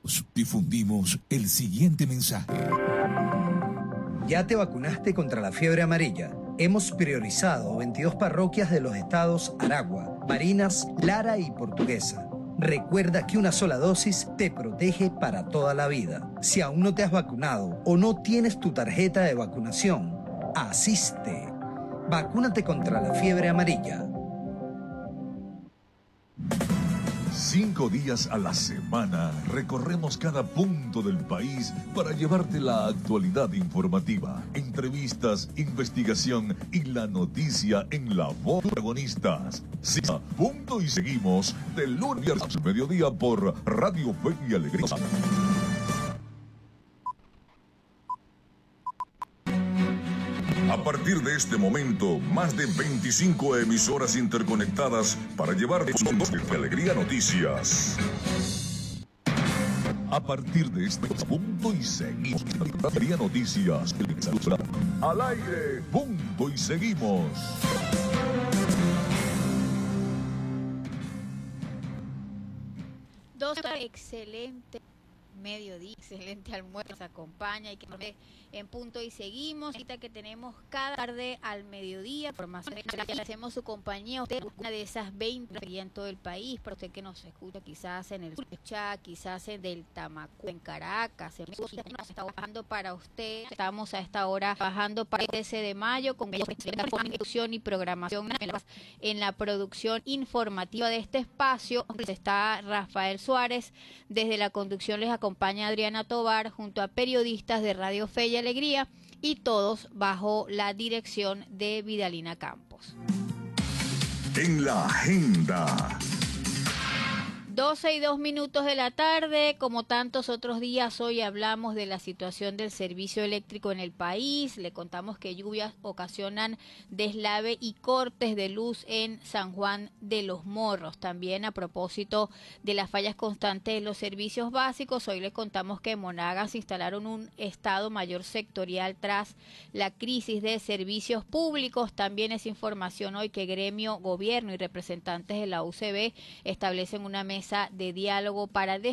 Difundimos el siguiente mensaje. ¿Ya te vacunaste contra la fiebre amarilla? Hemos priorizado 22 parroquias de los estados Aragua, Barinas, Lara y Portuguesa. Recuerda que una sola dosis te protege para toda la vida. Si aún no te has vacunado o no tienes tu tarjeta de vacunación, asiste. Vacúnate contra la fiebre amarilla. 5 días a la semana recorremos cada punto del país para llevarte la actualidad informativa, entrevistas, investigación y la noticia en la voz de protagonistas. Sí, punto y seguimos de lunes al mediodía por Radio Fe y Alegría. A partir de este momento, más de 25 emisoras interconectadas para llevar de Alegría Noticias. A partir de este punto y seguimos. Alegría Noticias. Al aire, punto y seguimos. Excelente mediodía, excelente almuerzo, nos acompaña y que nos ve en punto y seguimos. Ahorita que tenemos cada tarde al mediodía, información, le hacemos su compañía a usted, una de esas 20 en todo el país, para usted que nos escucha quizás en el Suchá, quizás en del Tamacu, en Caracas, nos está trabajando para usted. Estamos a esta hora trabajando para el 13 de mayo con producción y programación en la producción informativa de este espacio. Está Rafael Suárez, desde la conducción les acompaña Adriana Tobar junto a periodistas de Radio Fe y Alegría y todos bajo la dirección de Vidalina Campos. En la agenda. 12:02 de la tarde, como tantos otros días, hoy hablamos de la situación del servicio eléctrico en el país. Le contamos que lluvias ocasionan deslave y cortes de luz en San Juan de los Morros. También a propósito de las fallas constantes de los servicios básicos, hoy les contamos que en Monagas instalaron un estado mayor sectorial tras la crisis de servicios públicos. También es información hoy que gremio, gobierno y representantes de la UCB establecen una mesa de diálogo para